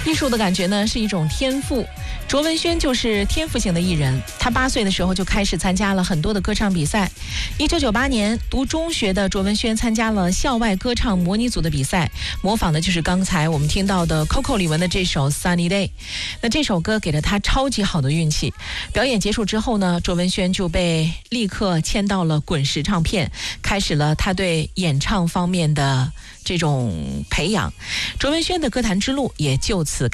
艺术的感觉呢是一种天赋，卓文萱就是天赋型的艺人。她8岁的时候就开始参加了很多的歌唱比赛。1998年读中学的卓文萱参加了校外歌唱模拟组的比赛，模仿的就是刚才我们听到的 Coco 李玟的这首 Sunny Day。那这首歌给了她超级好的运气。表演结束之后呢，卓文萱就被立刻签到了滚石唱片，开始了她对演唱方面的这种培养。卓文萱的歌坛之路也就此